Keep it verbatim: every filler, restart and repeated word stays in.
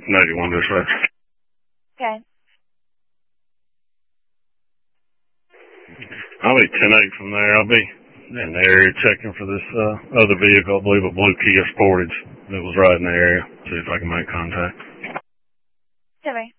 ninety-one dispatch. Okay. I'll be ten eight from there. I'll be in the area checking for this uh, other vehicle, I believe a blue Kia Sportage that was right in the area. See if I can make contact. Sorry.